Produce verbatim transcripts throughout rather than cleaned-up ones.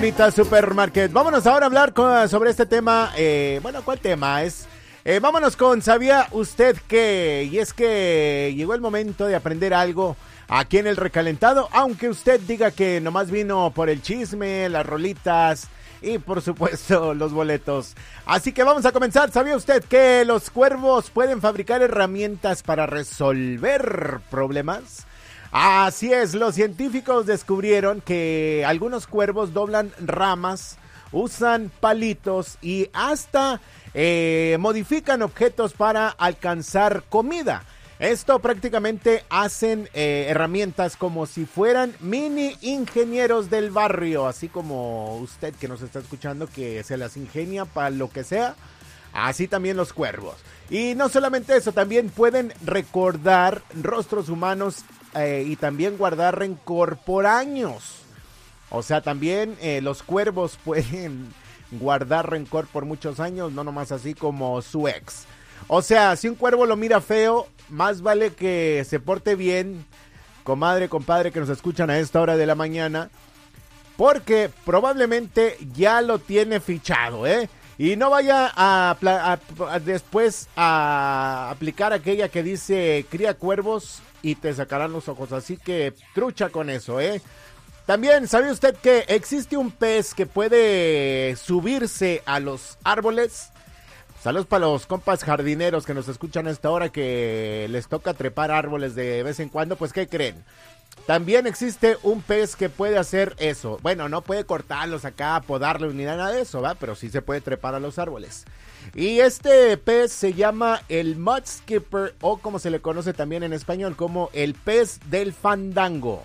Supermarket. Vámonos ahora a hablar con, sobre este tema. Eh, bueno, ¿cuál tema es? Eh, vámonos con ¿sabía usted qué? Y es que llegó el momento de aprender algo aquí en el recalentado, aunque usted diga que nomás vino por el chisme, las rolitas y por supuesto los boletos. Así que vamos a comenzar. ¿Sabía usted que los cuervos pueden fabricar herramientas para resolver problemas? Así es, los científicos descubrieron que algunos cuervos doblan ramas, usan palitos y hasta eh, modifican objetos para alcanzar comida. Esto prácticamente hacen eh, herramientas como si fueran mini ingenieros del barrio, así como usted que nos está escuchando que se las ingenia para lo que sea, así también los cuervos. Y no solamente eso, también pueden recordar rostros humanos Eh, y también guardar rencor por años. O sea, también eh, los cuervos pueden guardar rencor por muchos años, no nomás así como su ex. O sea, si un cuervo lo mira feo, más vale que se porte bien, comadre, compadre, que nos escuchan a esta hora de la mañana, porque probablemente ya lo tiene fichado, ¿eh? Y no vaya a, a, a después a aplicar aquella que dice cría cuervos y te sacarán los ojos, así que trucha con eso, ¿eh? También, ¿sabe usted que existe un pez que puede subirse a los árboles? Saludos para los compas jardineros que nos escuchan a esta hora que les toca trepar árboles de vez en cuando, pues ¿qué creen? También existe un pez que puede hacer eso. Bueno, no puede cortarlos acá, podarlos ni nada de eso, ¿va? Pero sí se puede trepar a los árboles. Y este pez se llama el mud skipper, o como se le conoce también en español como el pez del fandango.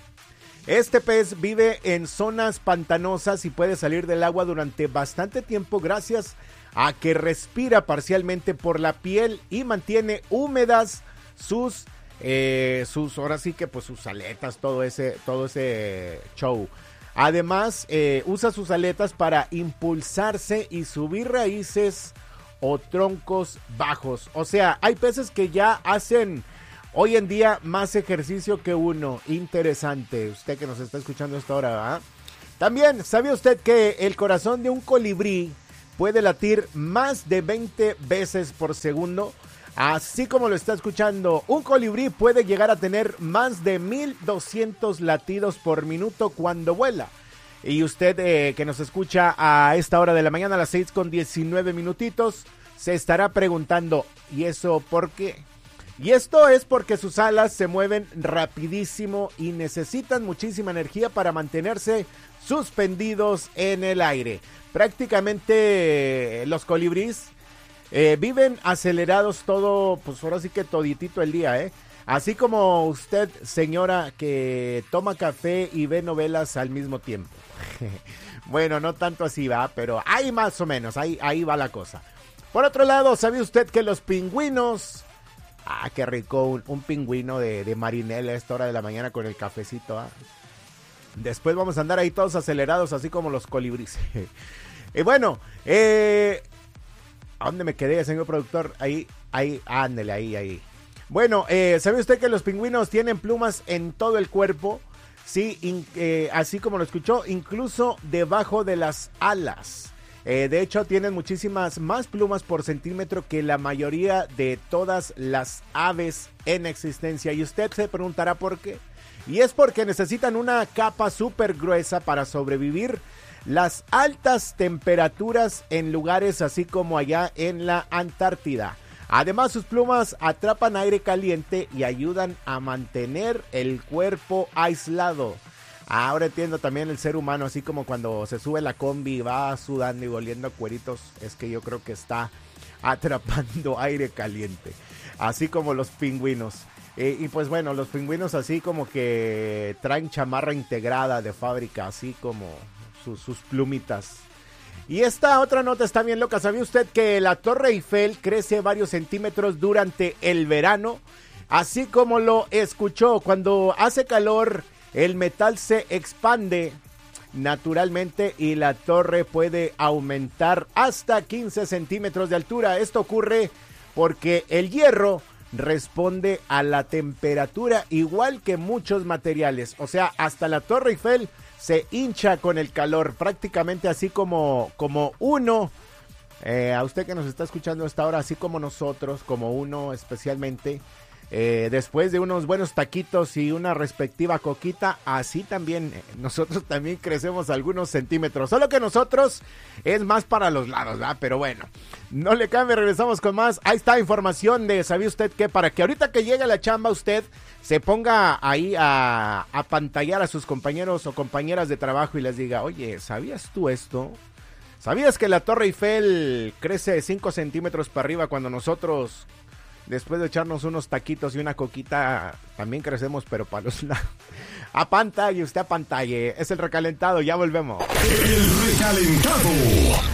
Este pez vive en zonas pantanosas y puede salir del agua durante bastante tiempo gracias a que respira parcialmente por la piel y mantiene húmedas sus eh, sus ahora sí que pues sus aletas, todo ese todo ese show. Además, eh, usa sus aletas para impulsarse y subir raíces o troncos bajos. O sea, hay peces que ya hacen hoy en día más ejercicio que uno. Interesante, usted que nos está escuchando hasta ahora, ¿verdad? También, ¿sabía usted que el corazón de un colibrí puede latir más de veinte veces por segundo? Así como lo está escuchando, un colibrí puede llegar a tener más de mil doscientos latidos por minuto cuando vuela. Y usted eh, que nos escucha a esta hora de la mañana, a las seis con diecinueve minutitos, se estará preguntando, ¿y eso por qué? Y esto es porque sus alas se mueven rapidísimo y necesitan muchísima energía para mantenerse suspendidos en el aire. Prácticamente los colibríes Eh, viven acelerados todo, pues ahora sí que toditito el día, ¿eh? Así como usted, señora, que toma café y ve novelas al mismo tiempo. Bueno, no tanto así va, pero ahí más o menos, ahí, ahí va la cosa. Por otro lado, ¿sabía usted que los pingüinos... Ah, qué rico, un, un pingüino de, de marinela a esta hora de la mañana con el cafecito, ¿ah? Después vamos a andar ahí todos acelerados, así como los colibríes. Y bueno, eh... ¿a dónde me quedé, señor productor? Ahí, ahí, ándele, ahí, ahí. Bueno, eh, ¿sabe usted que los pingüinos tienen plumas en todo el cuerpo? Sí, in, eh, así como lo escuchó, incluso debajo de las alas. Eh, de hecho, tienen muchísimas más plumas por centímetro que la mayoría de todas las aves en existencia. Y usted se preguntará por qué. Y es porque necesitan una capa súper gruesa para sobrevivir las altas temperaturas en lugares así como allá en la Antártida. Además, sus plumas atrapan aire caliente y ayudan a mantener el cuerpo aislado. Ahora entiendo también el ser humano, así como cuando se sube la combi y va sudando y oliendo a cueritos, es que yo creo que está atrapando aire caliente, así como los pingüinos. Eh, y pues bueno, los pingüinos así como que traen chamarra integrada de fábrica, así como sus, sus plumitas. Y esta otra nota está bien loca. ¿Sabía usted que la Torre Eiffel crece varios centímetros durante el verano? Así como lo escuchó, cuando hace calor, el metal se expande naturalmente y la torre puede aumentar hasta quince centímetros de altura. Esto ocurre porque el hierro responde a la temperatura igual que muchos materiales. O sea, hasta la Torre Eiffel se hincha con el calor, prácticamente así como, como uno, eh, a usted que nos está escuchando hasta ahora, así como nosotros, como uno especialmente, eh, después de unos buenos taquitos y una respectiva coquita, así también, eh, nosotros también crecemos algunos centímetros, solo que nosotros es más para los lados, ¿verdad? Pero bueno, no le cambie, regresamos con más. Ahí está información de, ¿sabía usted qué? Para que ahorita que llegue a la chamba usted se ponga ahí a, a pantallar a sus compañeros o compañeras de trabajo y les diga, oye, ¿sabías tú esto? ¿Sabías que la Torre Eiffel crece cinco centímetros para arriba cuando nosotros, después de echarnos unos taquitos y una coquita, también crecemos, pero para los lados? A pantalla, usted a pantalla. Es el recalentado, ya volvemos. El recalentado.